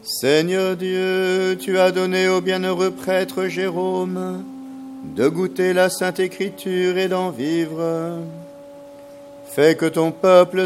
Seigneur Dieu, tu as donné au bienheureux prêtre Jérôme de goûter la Sainte Écriture et d'en vivre. Fais que ton peuple